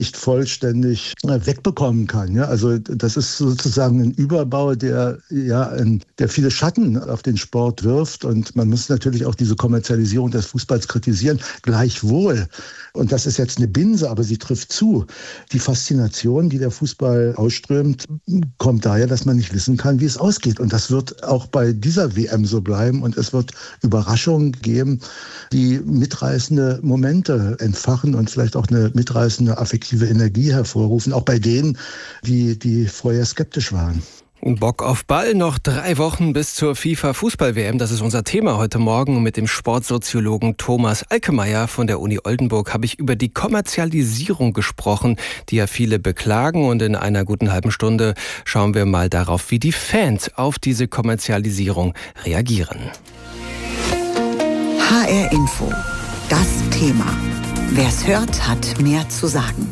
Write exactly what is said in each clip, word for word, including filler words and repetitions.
nicht vollständig wegbekommen kann. Ja, also das ist sozusagen ein Überbau, der ja ein, der viele Schatten auf den Sport wirft. Und man muss natürlich auch diese Kommerzialisierung des Fußballs kritisieren. Gleichwohl, und das ist jetzt eine Binse, aber sie trifft zu, die Faszination, die der Fußball ausströmt, kommt daher, dass man nicht wissen kann, wie es ausgeht. Und das wird auch bei dieser W M so bleiben. Und es wird Überraschungen geben, die mitreißende Momente entfachen und vielleicht auch eine mitreißende affektive Energie hervorrufen, auch bei denen, die, die vorher skeptisch waren. Bock auf Ball, noch drei Wochen bis zur FIFA-Fußball-W M. Das ist unser Thema heute Morgen. Mit dem Sportsoziologen Thomas Alkemeyer von der Uni Oldenburg habe ich über die Kommerzialisierung gesprochen, die ja viele beklagen. Und in einer guten halben Stunde schauen wir mal darauf, wie die Fans auf diese Kommerzialisierung reagieren. H R Info. Das Thema. Wer es hört, hat mehr zu sagen.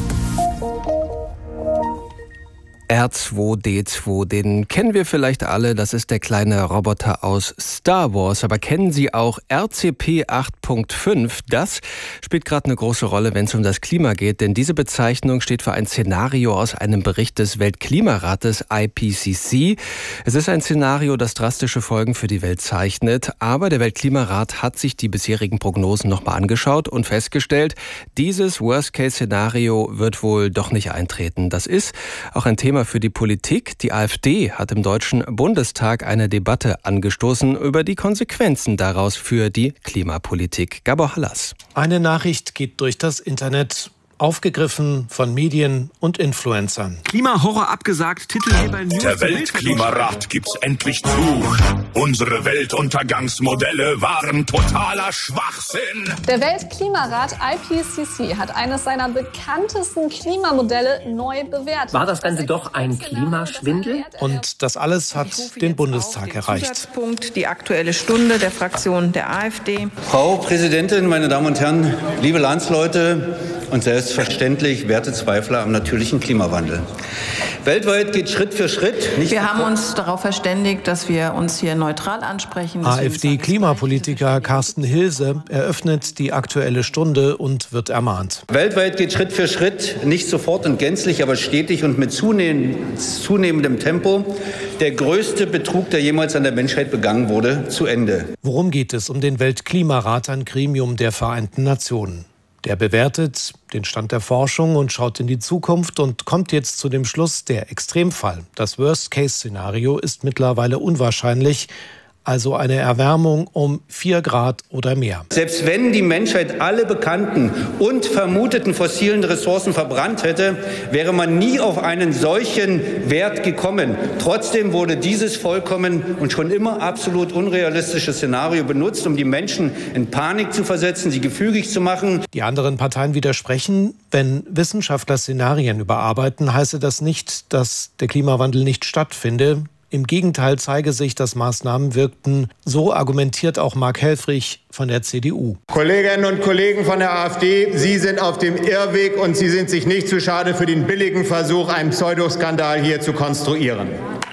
R zwei D zwei, den kennen wir vielleicht alle, das ist der kleine Roboter aus Star Wars. Aber kennen Sie auch R C P acht Punkt fünf? Das spielt gerade eine große Rolle, wenn es um das Klima geht, denn diese Bezeichnung steht für ein Szenario aus einem Bericht des Weltklimarates I P C C. Es ist ein Szenario, das drastische Folgen für die Welt zeichnet, aber der Weltklimarat hat sich die bisherigen Prognosen nochmal angeschaut und festgestellt, dieses Worst-Case-Szenario wird wohl doch nicht eintreten. Das ist auch ein Thema für die Politik. Die AfD hat im Deutschen Bundestag eine Debatte angestoßen über die Konsequenzen daraus für die Klimapolitik. Gabor Hallas. Eine Nachricht geht durch das Internet, aufgegriffen von Medien und Influencern. Klimahorror abgesagt, Titelheber News. Der Weltklimarat gibt's endlich zu. Unsere Weltuntergangsmodelle waren totaler Schwachsinn. Der Weltklimarat I P C C hat eines seiner bekanntesten Klimamodelle neu bewertet. War das Ganze doch ein Klimaschwindel? Und das alles hat den Bundestag erreicht. Die Aktuelle Stunde der Fraktion der AfD. Frau Präsidentin, meine Damen und Herren, liebe Landsleute und selbstverständlich werte Zweifler am natürlichen Klimawandel. Weltweit geht Schritt für Schritt. Nicht wir haben uns darauf verständigt, dass wir uns hier neutral ansprechen. AfD-Klimapolitiker Carsten Hilse eröffnet die Aktuelle Stunde und wird ermahnt. Weltweit geht Schritt für Schritt, nicht sofort und gänzlich, aber stetig und mit zunehmendem Tempo der größte Betrug, der jemals an der Menschheit begangen wurde, zu Ende. Worum geht es? Um den Weltklimarat, ein Gremium der Vereinten Nationen. Der bewertet den Stand der Forschung und schaut in die Zukunft und kommt jetzt zu dem Schluss, der Extremfall, das Worst-Case-Szenario, ist mittlerweile unwahrscheinlich. Also eine Erwärmung um vier Grad oder mehr. Selbst wenn die Menschheit alle bekannten und vermuteten fossilen Ressourcen verbrannt hätte, wäre man nie auf einen solchen Wert gekommen. Trotzdem wurde dieses vollkommen und schon immer absolut unrealistische Szenario benutzt, um die Menschen in Panik zu versetzen, sie gefügig zu machen. Die anderen Parteien widersprechen. Wenn Wissenschaftler Szenarien überarbeiten, heiße das nicht, dass der Klimawandel nicht stattfinde. Im Gegenteil zeige sich, dass Maßnahmen wirkten. So argumentiert auch Mark Helfrich von der C D U. Kolleginnen und Kollegen von der AfD, Sie sind auf dem Irrweg und Sie sind sich nicht zu schade für den billigen Versuch, einen Pseudoskandal hier zu konstruieren.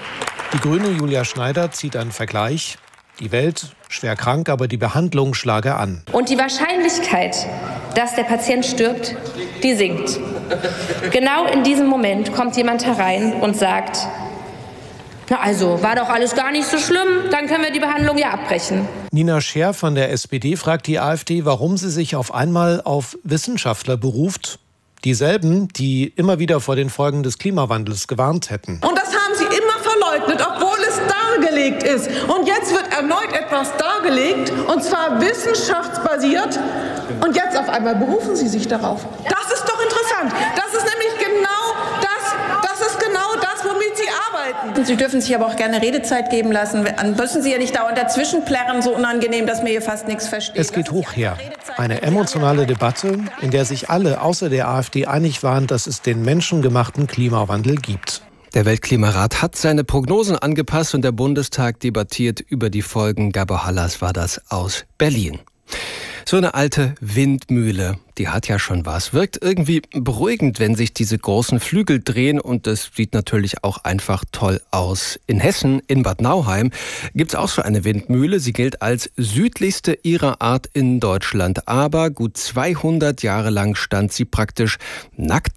Die Grüne Julia Schneider zieht einen Vergleich. Die Welt schwer krank, aber die Behandlung schlage an. Und die Wahrscheinlichkeit, dass der Patient stirbt, die sinkt. Genau in diesem Moment kommt jemand herein und sagt: Na also, war doch alles gar nicht so schlimm, dann können wir die Behandlung ja abbrechen. Nina Scher von der S P D fragt die AfD, warum sie sich auf einmal auf Wissenschaftler beruft. Dieselben, die immer wieder vor den Folgen des Klimawandels gewarnt hätten. Und das haben sie immer verleugnet, obwohl es dargelegt ist. Und jetzt wird erneut etwas dargelegt, und zwar wissenschaftsbasiert. Und jetzt auf einmal berufen sie sich darauf. Das ist doch interessant. Das ist nämlich genau das, das ist genau das, womit sie arbeiten. Sie dürfen sich aber auch gerne Redezeit geben lassen. Dann müssen Sie ja nicht dauernd dazwischen plärren, so unangenehm, dass mir hier fast nichts versteht. Es geht hoch her. Eine emotionale Debatte, in der sich alle außer der AfD einig waren, dass es den menschengemachten Klimawandel gibt. Der Weltklimarat hat seine Prognosen angepasst und der Bundestag debattiert über die Folgen. Gabor Hallas war das aus Berlin. So eine alte Windmühle, die hat ja schon was. Wirkt irgendwie beruhigend, wenn sich diese großen Flügel drehen, und das sieht natürlich auch einfach toll aus. In Hessen, in Bad Nauheim, gibt's auch so eine Windmühle. Sie gilt als südlichste ihrer Art in Deutschland. Aber gut zweihundert Jahre lang stand sie praktisch nackt